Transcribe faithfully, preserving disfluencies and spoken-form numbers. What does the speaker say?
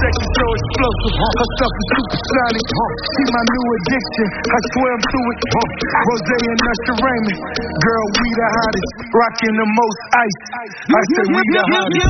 sexy, so explosive. Her stuff is supersonic. She my new addiction. I swim through it. Rose and Usher Raymond. Girl, we the hottest. Rocking the most ice. I say we the hottest.